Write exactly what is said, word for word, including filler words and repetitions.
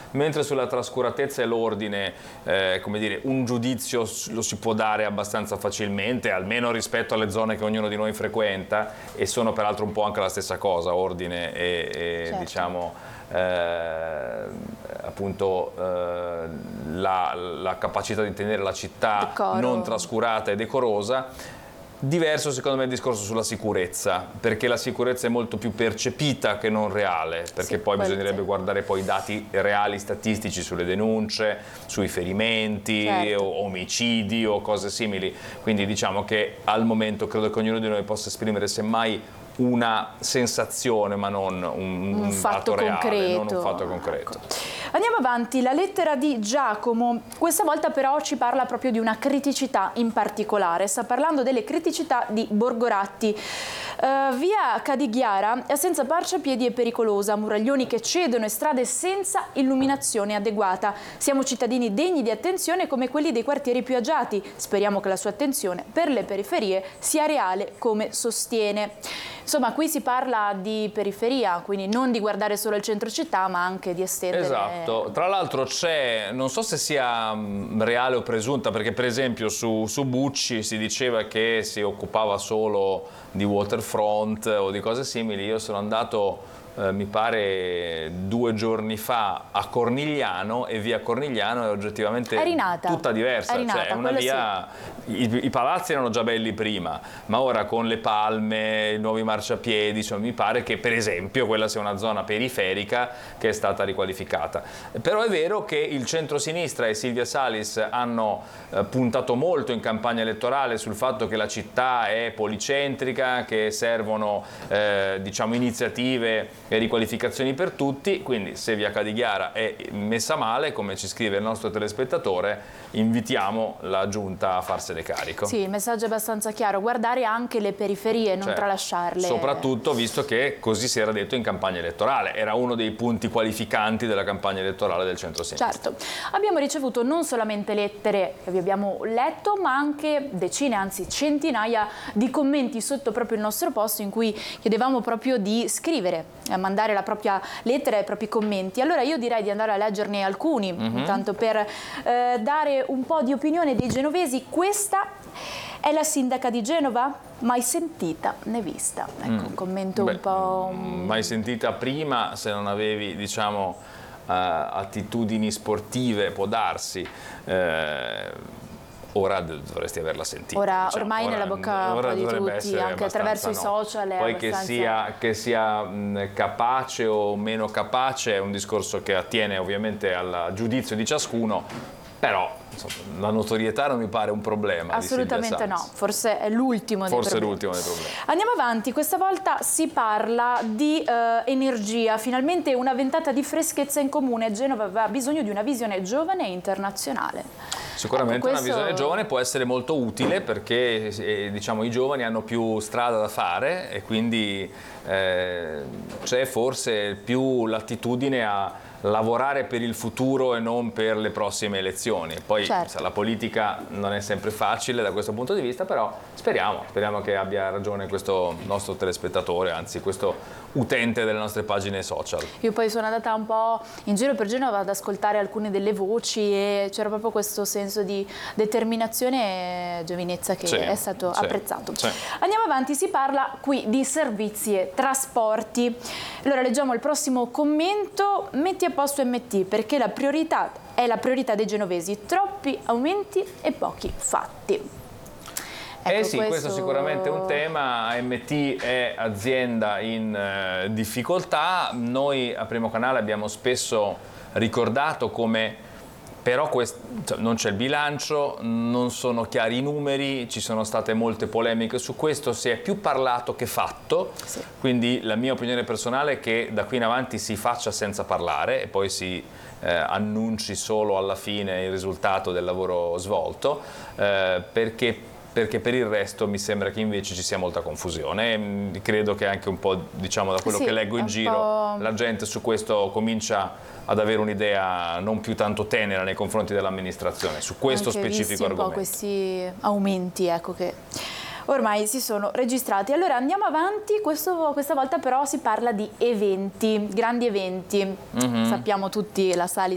mentre sulla trascuratezza e l'ordine, eh, come dire, un giudizio lo si può dare abbastanza facilmente, almeno rispetto alle zone che ognuno di noi frequenta, e sono peraltro un po' anche la stessa cosa, ordine e, e certo. diciamo eh, appunto eh, la, la capacità di tenere la città Decoro. non trascurata e decorosa. Diverso secondo me il discorso sulla sicurezza, perché la sicurezza è molto più percepita che non reale, perché Sì, poi quello bisognerebbe sì. guardare poi i dati reali statistici sulle denunce, sui ferimenti, Certo. o omicidi o cose simili. Quindi diciamo che al momento credo che ognuno di noi possa esprimere semmai una sensazione, ma non un, un un fatto dato concreto. reale, non un fatto concreto. Ecco. Andiamo avanti, la lettera di Giacomo, questa volta però ci parla proprio di una criticità in particolare, sta parlando delle criticità di Borgoratti. Uh, via Cadighiara è senza marciapiedi e pericolosa, muraglioni che cedono e strade senza illuminazione adeguata. Siamo cittadini degni di attenzione come quelli dei quartieri più agiati. Speriamo che la sua attenzione per le periferie sia reale, come sostiene. Insomma, qui si parla di periferia, quindi non di guardare solo il centro città, ma anche di estendere. Esatto. Tra l'altro c'è, non so se sia mh, reale o presunta, perché per esempio su, su Bucci si diceva che si occupava solo di waterfront o di cose simili. Io sono andato, eh, mi pare, due giorni fa a Cornigliano, e via Cornigliano è oggettivamente è rinata. tutta diversa. È rinata, cioè, è una via, sì. i, i palazzi erano già belli prima, ma ora con le palme, i nuovi marciapiedi, cioè, mi pare che per esempio quella sia una zona periferica che è stata riqualificata. Però è vero che il centro-sinistra e Silvia Salis hanno eh, puntato molto in campagna elettorale sul fatto che la città è policentrica, che servono eh, diciamo iniziative e riqualificazioni per tutti. Quindi se via Cadighiara è messa male, come ci scrive il nostro telespettatore, invitiamo la giunta a farsene carico. Sì, il messaggio è abbastanza chiaro, guardare anche le periferie, non cioè, tralasciarle. Soprattutto visto che così si era detto in campagna elettorale, era uno dei punti qualificanti della campagna elettorale del centro-sinistra. Certo, abbiamo ricevuto non solamente lettere che vi abbiamo letto, ma anche decine, anzi centinaia di commenti sotto proprio il nostro post, in cui chiedevamo proprio di scrivere, mandare la propria lettera e i propri commenti. Allora io direi di andare a leggerne alcuni, mm-hmm. intanto per eh, dare un po' di opinione dei genovesi. Questa è la sindaca di Genova? Mai sentita né vista. Ecco, mm. un commento Beh, un po'... mai sentita prima, se non avevi, diciamo, uh, attitudini sportive, può darsi. Uh, Ora dovresti averla sentita. Ora, diciamo. ormai ora, nella bocca ora di tutti, anche attraverso no. i social. È Poi abbastanza... che sia, che sia mh, capace o meno capace è un discorso che attiene ovviamente al giudizio di ciascuno, però insomma, la notorietà non mi pare un problema. Assolutamente no, forse è l'ultimo dei Forse problemi. l'ultimo dei problemi. Andiamo avanti, questa volta si parla di uh, energia, finalmente una ventata di freschezza in comune. Genova aveva bisogno di una visione giovane e internazionale. Sicuramente ecco, questo... una visione giovane può essere molto utile, perché eh, diciamo, i giovani hanno più strada da fare, e quindi eh, c'è forse più l'attitudine a lavorare per il futuro e non per le prossime elezioni. Poi certo. la politica non è sempre facile da questo punto di vista, però speriamo, speriamo che abbia ragione questo nostro telespettatore, anzi questo utente delle nostre pagine social. Io poi sono andata un po' in giro per Genova ad ascoltare alcune delle voci, e c'era proprio questo senso di determinazione e giovinezza che sì, è stato sì, apprezzato. Sì. Andiamo avanti, si parla qui di servizi e trasporti. Allora leggiamo il prossimo commento. Metti a posto M T, perché la priorità è la priorità dei genovesi, troppi aumenti e pochi fatti. Ecco, eh sì, questo... questo è sicuramente un tema. M T è azienda in eh, difficoltà. Noi a Primo Canale abbiamo spesso ricordato come però quest- non c'è il bilancio, non sono chiari i numeri, ci sono state molte polemiche su questo, si è più parlato che fatto, sì. Quindi la mia opinione personale è che da qui in avanti si faccia senza parlare e poi si eh, annunci solo alla fine il risultato del lavoro svolto, eh, perché perché per il resto mi sembra che invece ci sia molta confusione. Credo che anche un po', diciamo, da quello sì, che leggo in giro, la gente su questo comincia ad avere un'idea non più tanto tenera nei confronti dell'amministrazione, su questo anche specifico argomento. Un po' questi aumenti, ecco, che ormai si sono registrati. Allora andiamo avanti, questo, questa volta però si parla di eventi, grandi eventi. Mm-hmm. Sappiamo tutti la Salis